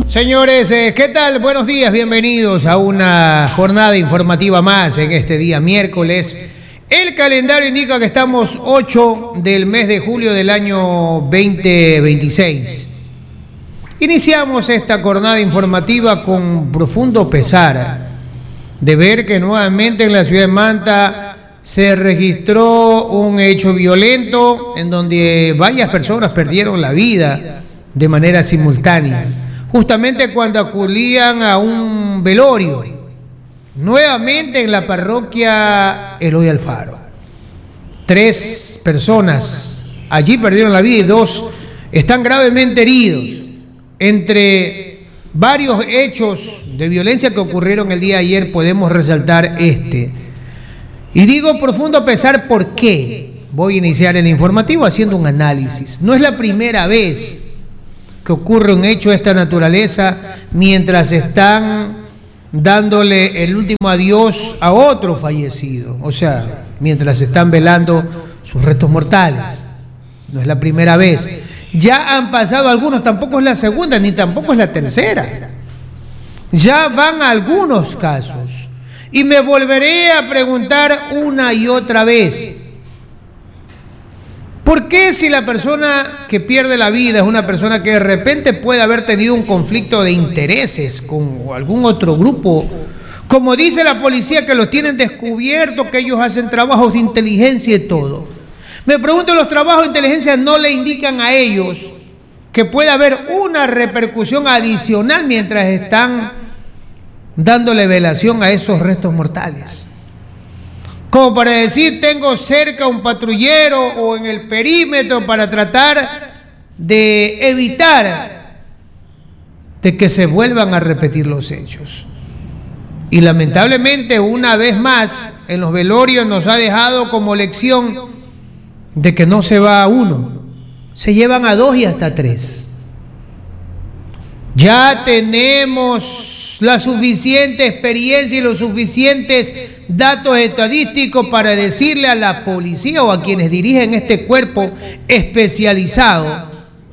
Señores, ¿qué tal? Buenos días, bienvenidos a una jornada informativa más en este día miércoles. El calendario indica que estamos 8 del mes de julio del año 2026. Iniciamos esta jornada informativa con profundo pesar de ver que nuevamente en la ciudad de Manta se registró un hecho violento en donde varias personas perdieron la vida de manera simultánea, justamente cuando acudían a un velorio, nuevamente en la parroquia Eloy Alfaro. 3 personas allí perdieron la vida y 2 están gravemente heridos, entre varios hechos de violencia que ocurrieron el día de ayer. Podemos resaltar este. Y digo profundo pesar, ¿por qué? Voy a iniciar el informativo haciendo un análisis. No es la primera vez que ocurre un hecho de esta naturaleza mientras están dándole el último adiós a otro fallecido, o sea, mientras están velando sus restos mortales. No es la primera vez. Ya han pasado algunos, tampoco es la segunda, ni tampoco es la tercera. Ya van algunos casos. Y me volveré a preguntar una y otra vez, ¿por qué si la persona que pierde la vida es una persona que de repente puede haber tenido un conflicto de intereses con algún otro grupo, como dice la policía que los tienen descubierto, que ellos hacen trabajos de inteligencia y todo? Me pregunto, ¿los trabajos de inteligencia no le indican a ellos que puede haber una repercusión adicional mientras están dándole velación a esos restos mortales? Como para decir, tengo cerca un patrullero o en el perímetro para tratar de evitar de que se vuelvan a repetir los hechos. Y lamentablemente, una vez más, en los velorios nos ha dejado como lección de que no se va a uno, se llevan a 2 y hasta 3. Ya tenemos la suficiente experiencia y los suficientes datos estadísticos para decirle a la policía o a quienes dirigen este cuerpo especializado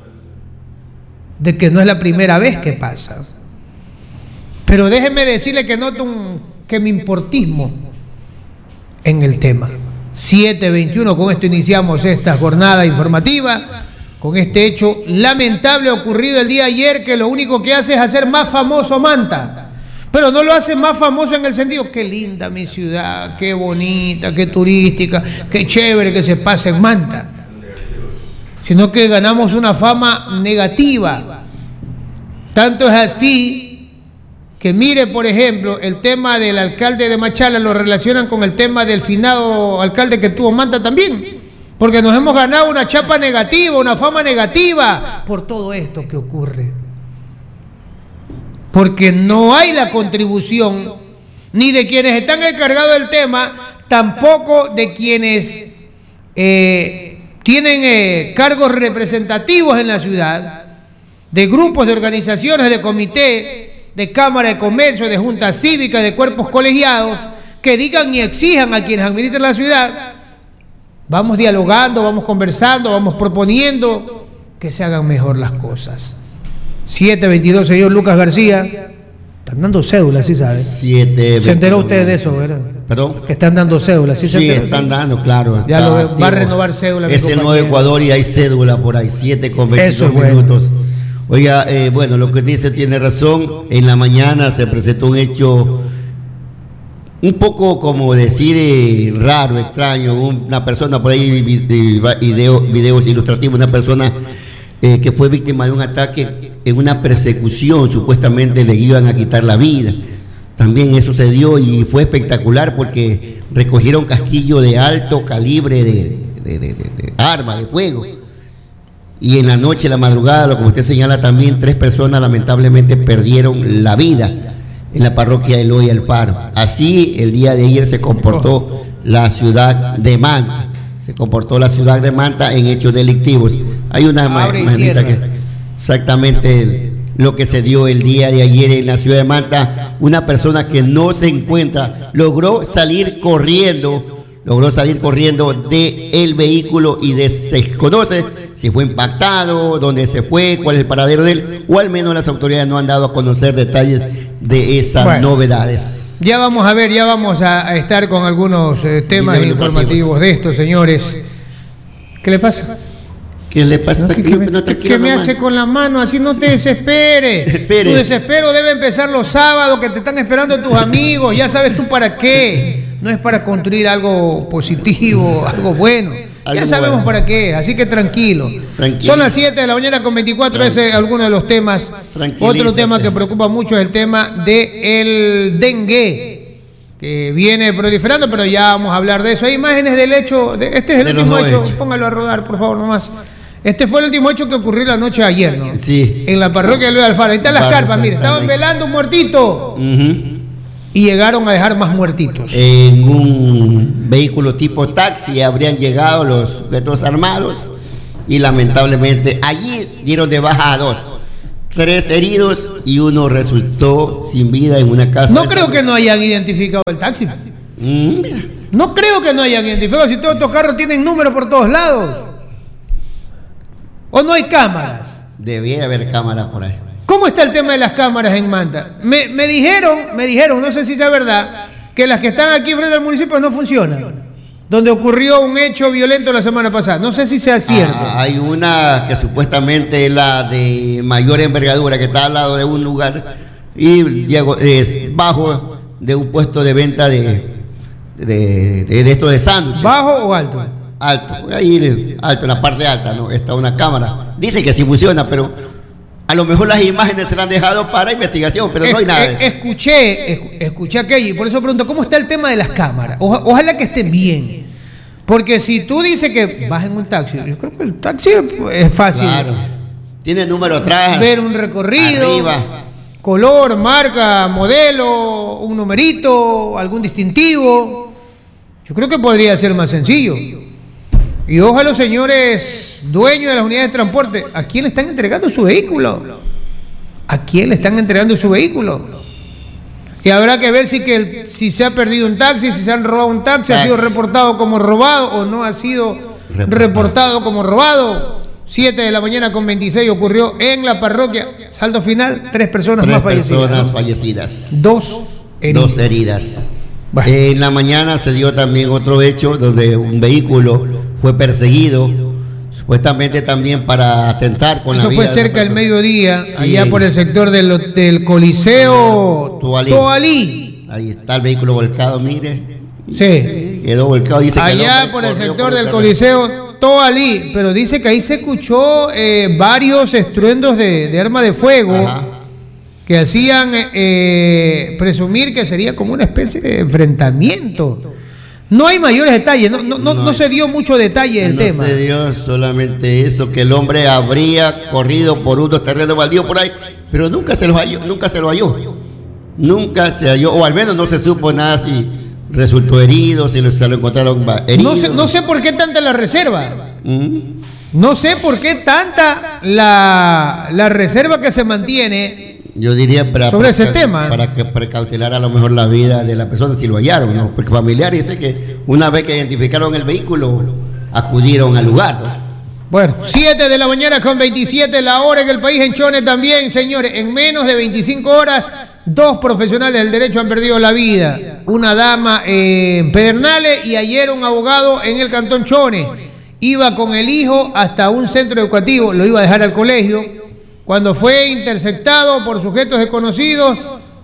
de que no es la primera vez que pasa. Pero déjenme decirle que noto un importismo en el tema. 7:21, con esto iniciamos esta jornada informativa, con este hecho lamentable ocurrido el día de ayer, que lo único que hace es hacer más famoso Manta. Pero no lo hace más famoso en el sentido, qué linda mi ciudad, qué bonita, qué turística, qué chévere que se pase en Manta, sino que ganamos una fama negativa. Tanto es así que mire, por ejemplo, el tema del alcalde de Machala lo relacionan con el tema del finado alcalde que tuvo Manta también, porque nos hemos ganado una chapa negativa, una fama negativa por todo esto que ocurre. Porque no hay la contribución ni de quienes están encargados del tema, tampoco de quienes tienen cargos representativos en la ciudad, de grupos, de organizaciones, de comité, de Cámara de Comercio, de juntas cívicas, de cuerpos colegiados, que digan y exijan a quienes administran la ciudad: vamos dialogando, vamos conversando, vamos proponiendo que se hagan mejor las cosas. 7:22, señor Lucas García. Están dando cédulas, ¿sí sabe? 7. ¿Se enteró usted de eso, verdad? ¿Perdón? Que están dando cédulas, ¿sí se enteró? Sí, están dando, claro. Ya lo va a renovar cédula. Es el Nuevo Ecuador y hay cédula por ahí, 7:22 minutos. Oiga, bueno, lo que dice tiene razón. En la mañana se presentó un hecho un poco, como decir, raro, extraño. Una persona por ahí, videos ilustrativos, una persona que fue víctima de un ataque en una persecución, supuestamente le iban a quitar la vida. También eso se dio y fue espectacular porque recogieron casquillo de alto calibre de arma, de fuego. Y en la noche, la madrugada, como usted señala también, 3 personas lamentablemente perdieron la vida en la parroquia Eloy Alfaro. Así el día de ayer se comportó la ciudad de Manta. Se comportó la ciudad de Manta en hechos delictivos. Hay una manita que exactamente lo que se dio el día de ayer en la ciudad de Manta. Una persona que no se encuentra logró salir corriendo del vehículo y se desconoce si fue impactado, dónde se fue, cuál es el paradero de él, o al menos las autoridades no han dado a conocer detalles de esas novedades. Ya vamos a ver, ya vamos a estar con algunos temas informativos de estos, señores. ¿Qué le pasa? ¿Qué le pasa? ¿Qué me hace con la mano? Así no te desesperes. Tu desespero debe empezar los sábados, que te están esperando tus amigos. Ya sabes tú para qué. No es para construir algo positivo, algo bueno. Ya sabemos para qué, así que tranquilo. Son las 7 de la mañana con 24, ese es alguno de los temas. Otro tema que preocupa mucho es el tema del dengue, que viene proliferando, pero ya vamos a hablar de eso. Hay imágenes del hecho, este es el último hecho, póngalo a rodar, por favor, nomás. Este fue el último hecho que ocurrió la noche de ayer, ¿no? Sí. En la parroquia de Luis Alfaro. Ahí están las carpas, mire, estaban velando un muertito. Y llegaron a dejar más muertitos. En un vehículo tipo taxi habrían llegado los sujetos armados y lamentablemente allí dieron de baja a 2. 3 heridos y uno resultó sin vida en una casa. No creo que no hayan identificado el taxi. No creo que no hayan identificado. Si todos estos carros tienen números por todos lados. ¿O no hay cámaras? Debería haber cámaras por ahí. ¿Cómo está el tema de las cámaras en Manta? Me dijeron, no sé si es verdad, que las que están aquí frente al municipio no funcionan. Donde ocurrió un hecho violento la semana pasada. No sé si sea cierto. Hay una que supuestamente es la de mayor envergadura, que está al lado de un lugar y es bajo de un puesto de venta de esto de sándwiches. ¿Bajo o alto? Alto, ahí alto, en la parte alta, ¿no? Está una cámara. Dice que sí funciona, pero a lo mejor las imágenes se las han dejado para investigación, pero no hay nada de eso. Escuché aquello y por eso pregunto, ¿cómo está el tema de las cámaras? Ojalá que estén bien. Porque si tú dices que vas en un taxi, yo creo que el taxi es fácil. Claro. Tiene número atrás. Ver un recorrido. Arriba. Color, marca, modelo, un numerito, algún distintivo. Yo creo que podría ser más sencillo. Y ojalá los señores dueños de las unidades de transporte, ¿a quién le están entregando su vehículo? ¿A quién le están entregando su vehículo? Y habrá que ver si se ha perdido un taxi, si se han robado un taxi, ha sido reportado como robado o no ha sido reportado como robado. 7 de la mañana con 26 ocurrió en la parroquia. Saldo final, 3 personas más fallecidas. 3 personas fallecidas. 2 heridas. Bueno. En la mañana se dio también otro hecho donde un vehículo fue perseguido, supuestamente también para atentar con la vida. Eso fue cerca del mediodía, sí, allá por el sector del Coliseo Toalí. Ahí está el vehículo volcado, mire. Sí. Quedó volcado. Dice allá por el sector del Coliseo Toalí, pero dice que ahí se escuchó varios estruendos de arma de fuego. Ajá. Que hacían presumir que sería como una especie de enfrentamiento. No hay mayores detalles, no se dio mucho detalle del tema. No se dio solamente eso, que el hombre habría corrido por unos terrenos baldíos por ahí, pero nunca se lo halló. Nunca se halló, o al menos no se supo nada si resultó herido, si se lo encontraron herido. No sé por qué tanta la reserva. No sé por qué tanta la reserva que se mantiene. Yo diría sobre ese tema. Para que precautelar a lo mejor la vida de la persona si lo hallaron, ¿no? Porque familiares dicen que una vez que identificaron el vehículo, acudieron al lugar, ¿no? Bueno, 7 de la mañana con 27, la hora en el país en Chone también, señores. En menos de 25 horas, 2 profesionales del derecho han perdido la vida. Una dama en Pedernales y ayer un abogado en el cantón Chone. Iba con el hijo hasta un centro educativo, lo iba a dejar al colegio. Cuando fue interceptado por sujetos desconocidos,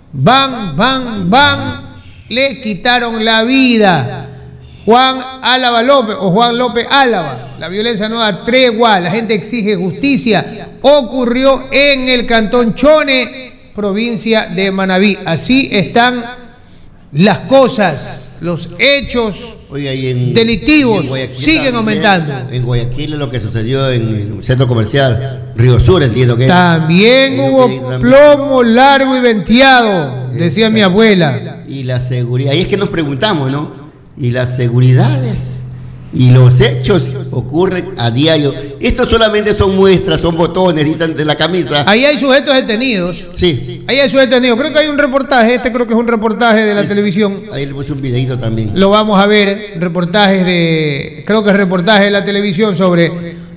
le quitaron la vida. Juan Álava López o Juan López Álava. La violencia no da tregua, la gente exige justicia. Ocurrió en el cantón Chone, provincia de Manabí. Así están las cosas, los hechos delictivos siguen aumentando. En Guayaquil lo que sucedió en el centro comercial Río Sur, entiendo que también hubo plomo largo y venteado, decía mi abuela. Y la seguridad, y es que nos preguntamos, ¿no? Y las seguridades y los hechos ocurren a diario. Estos solamente son muestras, son botones, dicen de la camisa. Ahí hay sujetos detenidos. Sí. Ahí hay sujetos detenidos. Creo que hay un reportaje, creo que es un reportaje de la televisión. Ahí le puse un videito también. Lo vamos a ver, creo que es reportaje de la televisión sobre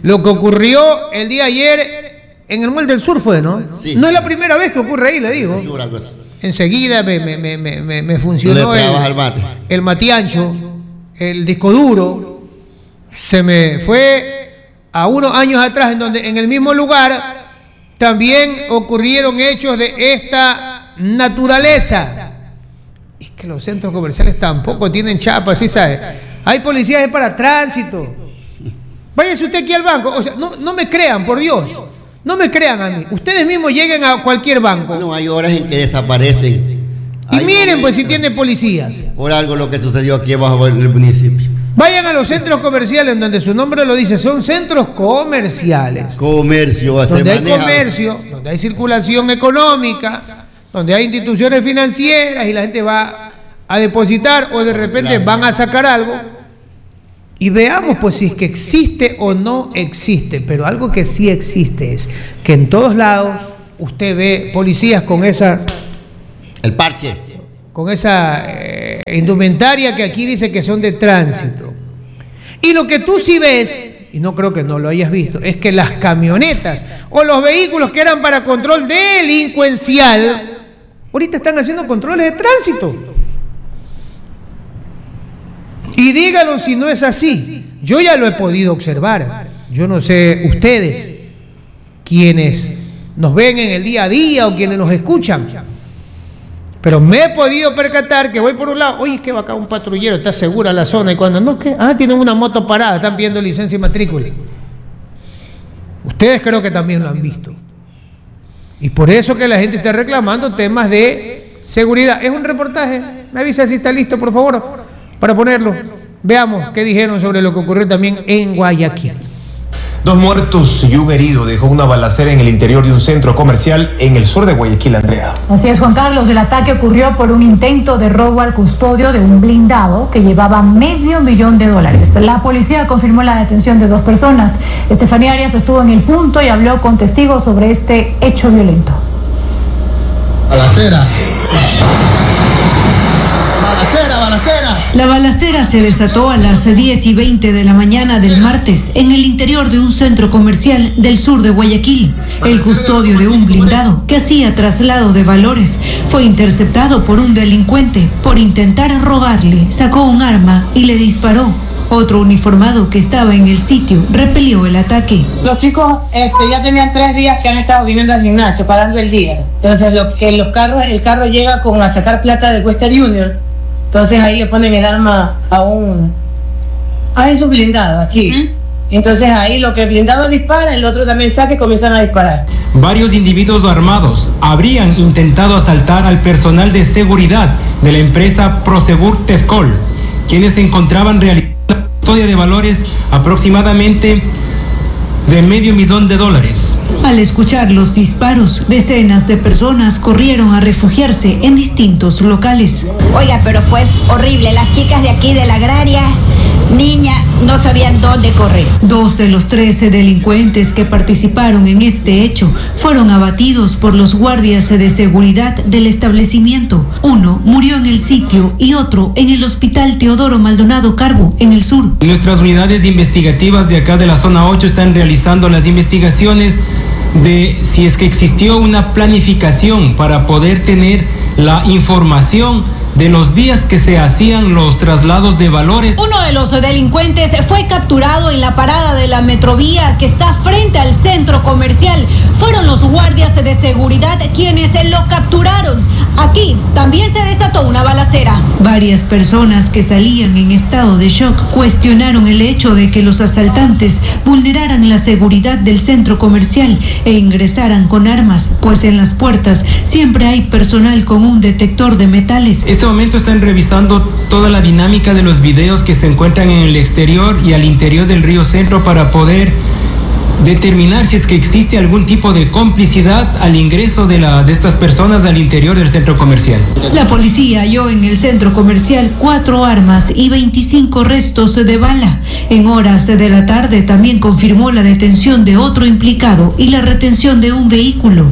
lo que ocurrió el día ayer en el Mall del Sur fue, ¿no? Sí. No es la primera vez que ocurre ahí, le digo. Enseguida me funcionó el matiancho, el disco duro. Se me fue a unos años atrás, en donde en el mismo lugar también ocurrieron hechos de esta naturaleza. Es que los centros comerciales tampoco tienen chapas, ¿sí sabe? Hay policías para tránsito. Váyase usted aquí al banco. O sea, no me crean, por Dios. No me crean a mí. Ustedes mismos lleguen a cualquier banco. No, hay horas en que desaparecen. Y miren, pues, si tiene policías. Por algo lo que sucedió aquí abajo en el municipio. Vayan a los centros comerciales, donde su nombre lo dice, son centros comerciales. Comercio, donde hay comercio, donde hay circulación económica, donde hay instituciones financieras y la gente va a depositar o de repente van a sacar algo. Y veamos pues si es que existe o no existe, pero algo que sí existe es que en todos lados usted ve policías con esa... El parche. Con esa indumentaria que aquí dice que son de tránsito. Y lo que tú sí ves, y no creo que no lo hayas visto, es que las camionetas o los vehículos que eran para control delincuencial, ahorita están haciendo controles de tránsito. Y díganlo si no es así. Yo ya lo he podido observar. Yo no sé ustedes, quienes nos ven en el día a día o quienes nos escuchan, pero me he podido percatar que voy por un lado, oye, es que va acá un patrullero, está segura la zona, y cuando no, ¿qué? Ah, tienen una moto parada, están pidiendo licencia y matrícula. Ustedes creo que también lo han visto. Y por eso que la gente está reclamando temas de seguridad. Es un reportaje, me avisa si está listo, por favor, para ponerlo. Veamos qué dijeron sobre lo que ocurrió también en Guayaquil. 2 muertos y un herido dejó una balacera en el interior de un centro comercial en el sur de Guayaquil, Andrea. Así es, Juan Carlos. El ataque ocurrió por un intento de robo al custodio de un blindado que llevaba $500,000. La policía confirmó la detención de 2 personas. Estefanía Arias estuvo en el punto y habló con testigos sobre este hecho violento. Balacera. La balacera se desató a las 10:20 de la mañana del martes en el interior de un centro comercial del sur de Guayaquil. El custodio de un blindado que hacía traslado de valores fue interceptado por un delincuente. Por intentar robarle, sacó un arma y le disparó. Otro uniformado que estaba en el sitio repelió el ataque. Los chicos ya tenían 3 días que han estado viniendo al gimnasio, parando el día. Entonces el carro llega a sacar plata del Western Union. Entonces ahí le ponen el arma a esos blindados aquí. Entonces ahí lo que el blindado dispara, el otro también saca y comienzan a disparar. Varios individuos armados habrían intentado asaltar al personal de seguridad de la empresa Prosegur Tefcol, quienes se encontraban realizando una custodia de valores aproximadamente de $500,000. Al escuchar los disparos, decenas de personas corrieron a refugiarse en distintos locales. Oiga, pero fue horrible. Las chicas de aquí de la agraria, niñas, no sabían dónde correr. 2 de los 13 delincuentes que participaron en este hecho fueron abatidos por los guardias de seguridad del establecimiento. Uno murió en el sitio y otro en el hospital Teodoro Maldonado Carbo, en el sur. Nuestras unidades investigativas de acá de la zona 8 están realizando las investigaciones de si es que existió una planificación para poder tener la información de los días que se hacían los traslados de valores. Uno de los delincuentes fue capturado en la parada de la Metrovía que está frente al centro comercial. Fueron los guardias de seguridad quienes lo capturaron. Aquí también se desató una balacera. Varias personas que salían en estado de shock cuestionaron el hecho de que los asaltantes vulneraran la seguridad del centro comercial e ingresaran con armas, pues en las puertas siempre hay personal con un detector de metales. En este momento están revisando toda la dinámica de los videos que se encuentran en el exterior y al interior del Río Centro para poder determinar si es que existe algún tipo de complicidad al ingreso de estas personas al interior del centro comercial. La policía halló en el centro comercial 4 armas y 25 restos de bala. En horas de la tarde también confirmó la detención de otro implicado y la retención de un vehículo.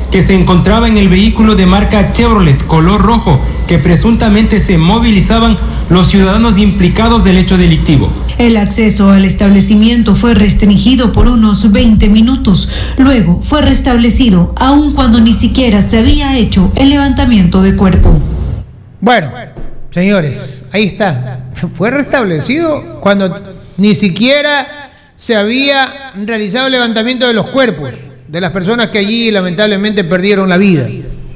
que se encontraba en el vehículo de marca Chevrolet color rojo, que presuntamente se movilizaban los ciudadanos implicados del hecho delictivo. El acceso al establecimiento fue restringido por unos 20 minutos. Luego fue restablecido, aun cuando ni siquiera se había hecho el levantamiento de cuerpo. Bueno, señores, ahí está. Fue restablecido cuando ni siquiera se había realizado el levantamiento de los cuerpos de las personas que allí lamentablemente perdieron la vida.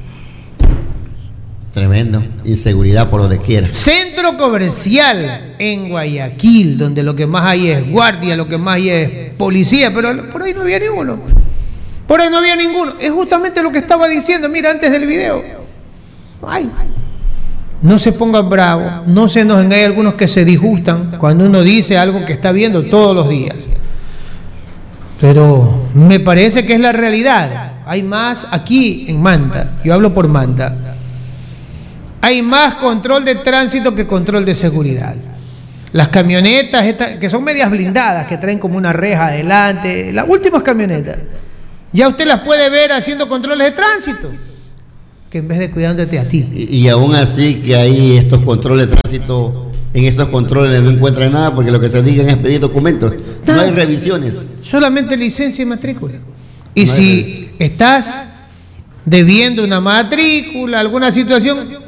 Tremendo. Inseguridad por donde quiera. Centro comercial en Guayaquil, donde lo que más hay es guardia, lo que más hay es policía, pero por ahí no había ninguno. Por ahí no había ninguno. Es justamente lo que estaba diciendo, mira, antes del video. Ay. No se pongan bravos, no se enojen. Hay algunos que se disgustan cuando uno dice algo que está viendo todos los días. Pero me parece que es la realidad. Hay más aquí en Manta, yo hablo por Manta. Hay más control de tránsito que control de seguridad. Las camionetas estas, que son medias blindadas, que traen como una reja adelante, las últimas camionetas, ya usted las puede ver haciendo controles de tránsito, que en vez de cuidándote a ti. Y aún así que hay estos controles de tránsito, en esos controles no encuentran nada, porque lo que se digan es pedir documentos. No hay revisiones. Solamente licencia y matrícula. Y si estás debiendo una matrícula, alguna situación,